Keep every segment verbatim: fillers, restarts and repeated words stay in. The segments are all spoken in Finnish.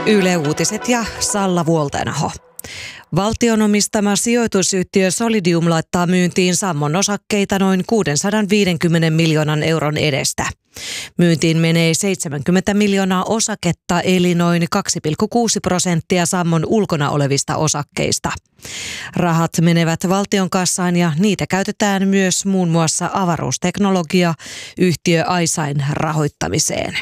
Yle Uutiset ja Salla Vuoltenaho. Valtion omistama sijoitusyhtiö Solidium laittaa myyntiin Sammon osakkeita noin kuusisataaviisikymmentä miljoonan euron edestä. Myyntiin menee seitsemänkymmentä miljoonaa osaketta eli noin kaksi pilkku kuusi prosenttia Sammon ulkona olevista osakkeista. Rahat menevät valtion kassaan ja niitä käytetään myös muun muassa avaruusteknologia yhtiö Aisain rahoittamiseen.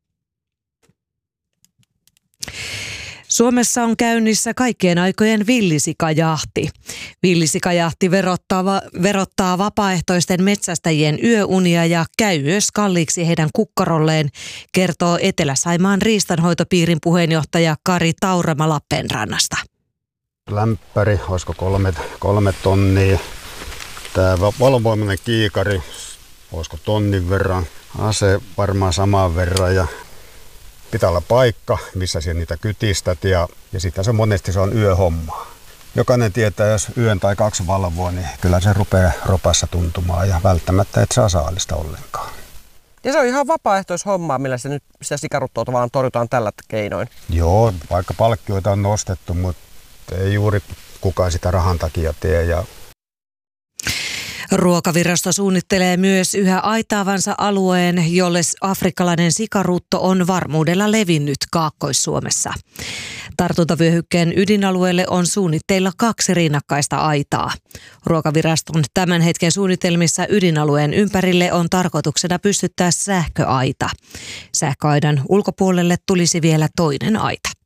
Suomessa on käynnissä kaikkien aikojen villisikajahti. Villisikajahti verottaa, verottaa vapaaehtoisten metsästäjien yöunia ja käy myös kalliiksi heidän kukkarolleen, kertoo Etelä-Saimaan riistanhoitopiirin puheenjohtaja Kari Taurama Lappeenrannasta. Lämpäri, olisiko kolme, kolme tonnia. Tämä valovoimainen kiikari, olisiko tonnin verran. Ase varmaan saman verran ja pitää olla paikka, missä siellä niitä kytistät ja, ja sitten se monesti se on yöhommaa. Jokainen tietää, jos yön tai kaksi valvoo, niin kyllä se rupeaa ropassa tuntumaan ja välttämättä et saa saalista ollenkaan. Ja se on ihan vapaaehtoishommaa, millä se nyt sitä sikaruttoa vaan torjutaan tällä keinoin. Joo, vaikka palkkioita on nostettu, mutta ei juuri kukaan sitä rahan takia tee. Ja Ruokavirasto suunnittelee myös yhä aitaavansa alueen, jolle afrikkalainen sikarutto on varmuudella levinnyt Kaakkois-Suomessa. Tartuntavyöhykkeen ydinalueelle on suunnitteilla kaksi rinnakkaista aitaa. Ruokaviraston tämän hetken suunnitelmissa ydinalueen ympärille on tarkoituksena pystyttää sähköaita. Sähköaidan ulkopuolelle tulisi vielä toinen aita.